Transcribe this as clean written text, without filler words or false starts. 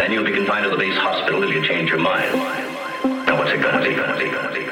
and you'll be confined to the base hospital if you change your mind. Now what's it gonna be?